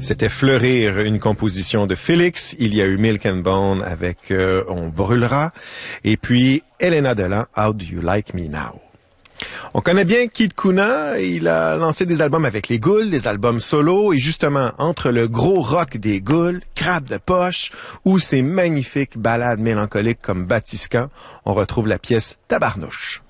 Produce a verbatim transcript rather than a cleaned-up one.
C'était Fleurir, une composition de Félix. Il y a eu Milk and Bone avec euh, On brûlera. Et puis Elena Delan, How Do You Like Me Now? On connaît bien Kid Kuna, il a lancé des albums avec les Goules, des albums solo, et justement, entre le gros rock des Goules, Crabe de poche, ou ces magnifiques ballades mélancoliques comme Batiscan, on retrouve la pièce Tabarnouche.